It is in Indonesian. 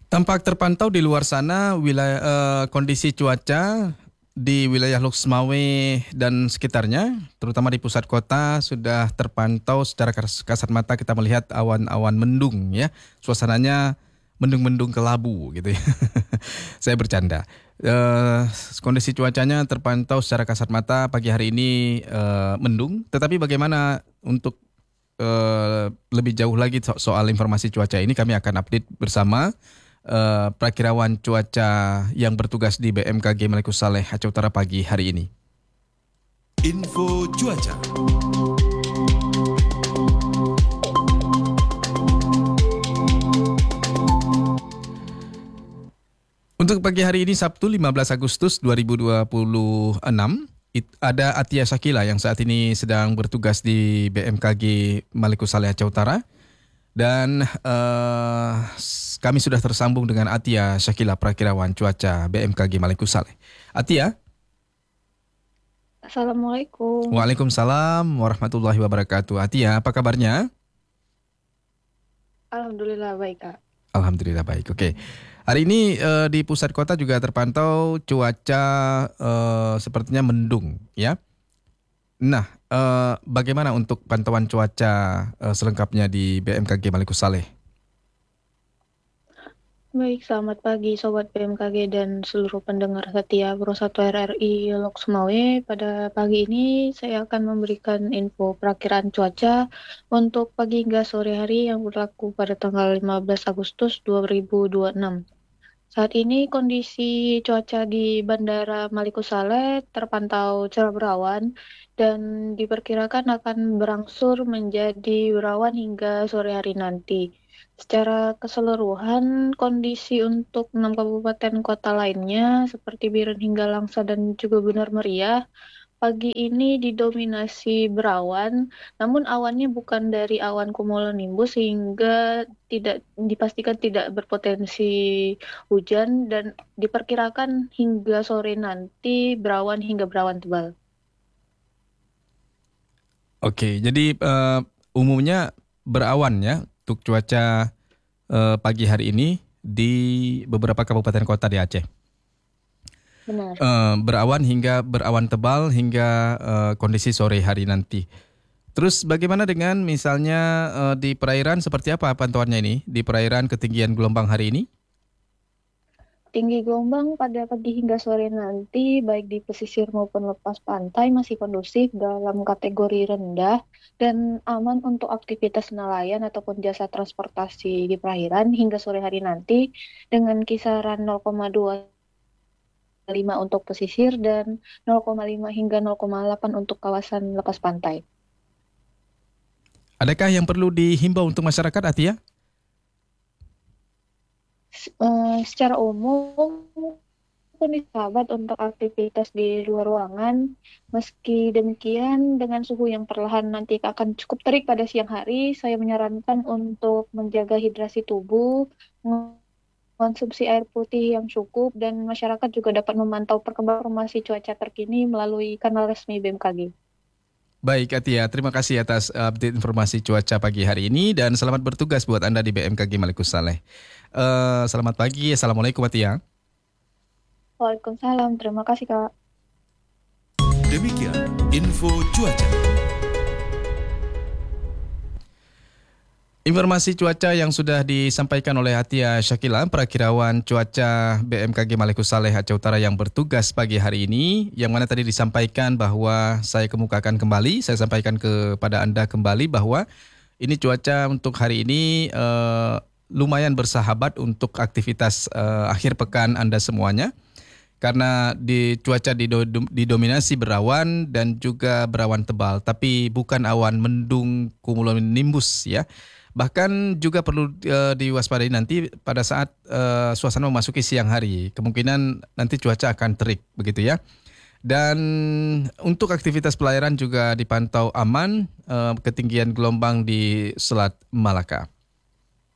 Tampak terpantau di luar sana kondisi cuaca di wilayah Lux Mawé dan sekitarnya, terutama di pusat kota sudah terpantau secara kasat mata kita melihat awan-awan mendung ya. Suasananya mendung-mendung kelabu gitu ya. Saya bercanda. Eh, Kondisi cuacanya terpantau secara kasat mata pagi hari ini mendung, tetapi bagaimana untuk lebih jauh lagi soal informasi cuaca ini kami akan update bersama prakirawan cuaca yang bertugas di BMKG Maluku Saleh Aceh Utara pagi hari ini. Info cuaca. Untuk pagi hari ini Sabtu 15 Agustus 2026 ada Atia Syakila yang saat ini sedang bertugas di BMKG Maluku Saleh Aceh Utara. Dan kami sudah tersambung dengan Atia Syakila, prakirawan cuaca BMKG Maluku Saleh. Atia. Assalamualaikum. Waalaikumsalam warahmatullahi wabarakatuh. Atia, apa kabarnya? Alhamdulillah baik, Kak. Alhamdulillah baik. Oke. Hari ini di pusat kota juga terpantau cuaca sepertinya mendung, ya. Nah, bagaimana untuk pantauan cuaca selengkapnya di BMKG Maluku Saleh? Baik, selamat pagi Sobat BMKG dan seluruh pendengar setia Pro 1 RRI Lok Sumawe. Pada pagi ini saya akan memberikan info perakiraan cuaca untuk pagi hingga sore hari yang berlaku pada tanggal 15 Agustus 2026. Saat ini kondisi cuaca di Bandara Maluku Saleh terpantau cerah berawan dan diperkirakan akan berangsur menjadi berawan hingga sore hari nanti. Secara keseluruhan, kondisi untuk 6 kabupaten kota lainnya seperti Biren hingga Langsa dan juga Benar Meriah pagi ini didominasi berawan, namun awannya bukan dari awan cumulonimbus sehingga tidak dipastikan tidak berpotensi hujan dan diperkirakan hingga sore nanti berawan hingga berawan tebal. Oke, jadi umumnya berawan ya untuk cuaca pagi hari ini di beberapa kabupaten kota di Aceh. Benar. Berawan hingga berawan tebal hingga kondisi sore hari nanti. Terus bagaimana dengan misalnya di perairan seperti apa pantauannya ini? Di perairan ketinggian gelombang hari ini? Tinggi gelombang pada pagi hingga sore nanti, baik di pesisir maupun lepas pantai, masih kondusif dalam kategori rendah dan aman untuk aktivitas nelayan ataupun jasa transportasi di perairan hingga sore hari nanti dengan kisaran 0,25 untuk pesisir dan 0,5 hingga 0,8 untuk kawasan lepas pantai. Adakah yang perlu dihimbau untuk masyarakat, Atia? Secara umum, sahabat untuk aktivitas di luar ruangan. Meski demikian, dengan suhu yang perlahan nanti akan cukup terik pada siang hari, saya menyarankan untuk menjaga hidrasi tubuh, konsumsi air putih yang cukup, dan masyarakat juga dapat memantau perkembangan informasi cuaca terkini melalui kanal resmi BMKG. Baik, Atia. Terima kasih atas update informasi cuaca pagi hari ini dan selamat bertugas buat Anda di BMKG Maluku Saleh. Selamat pagi. Assalamualaikum, Atia. Waalaikumsalam. Terima kasih, Kak. Demikian info cuaca. Informasi cuaca yang sudah disampaikan oleh Atia Syakila, prakirawan cuaca BMKG Maluku Saleh Aceh Utara yang bertugas pagi hari ini, yang mana tadi disampaikan bahwa saya kemukakan kembali, saya sampaikan kepada Anda kembali bahwa ini cuaca untuk hari ini lumayan bersahabat untuk aktivitas akhir pekan Anda semuanya. Karena cuaca didominasi berawan dan juga berawan tebal, tapi bukan awan mendung cumulonimbus ya. Bahkan juga perlu diwaspadai nanti pada saat suasana memasuki siang hari. Kemungkinan nanti cuaca akan terik begitu ya. Dan untuk aktivitas pelayaran juga dipantau aman, ketinggian gelombang di Selat Malaka.